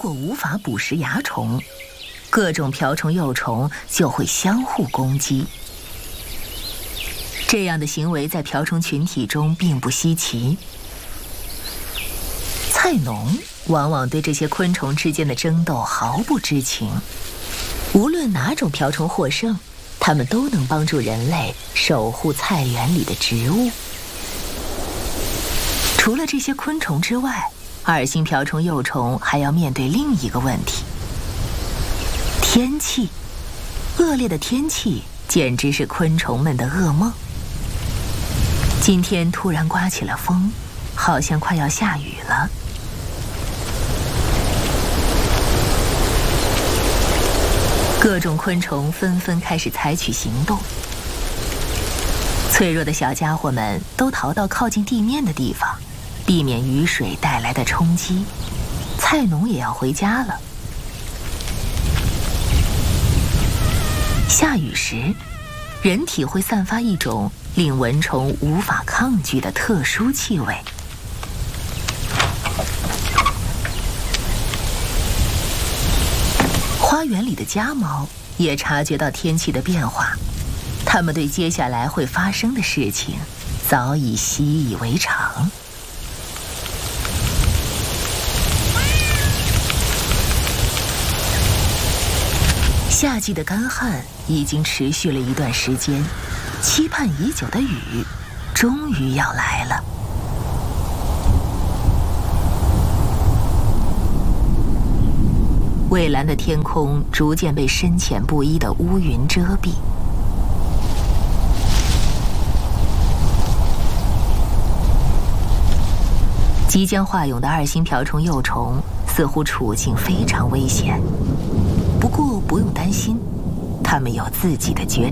果无法捕食蚜虫，各种瓢虫幼虫就会相互攻击。这样的行为在瓢虫群体中并不稀奇。菜农往往对这些昆虫之间的争斗毫不知情，无论哪种瓢虫获胜，它们都能帮助人类守护菜园里的植物。除了这些昆虫之外，二星瓢虫幼虫还要面对另一个问题：天气。恶劣的天气简直是昆虫们的噩梦。今天突然刮起了风，好像快要下雨了。各种昆虫纷纷开始采取行动。脆弱的小家伙们都逃到靠近地面的地方，避免雨水带来的冲击。菜农也要回家了。下雨时，人体会散发一种令蚊虫无法抗拒的特殊气味。花园里的家猫也察觉到天气的变化，它们对接下来会发生的事情早已习以为常。夏季的干旱已经持续了一段时间，期盼已久的雨终于要来了。蔚蓝的天空逐渐被深浅不一的乌云遮蔽。即将化蛹的二星瓢虫幼虫似乎处境非常危险，不过不用担心，它们有自己的觉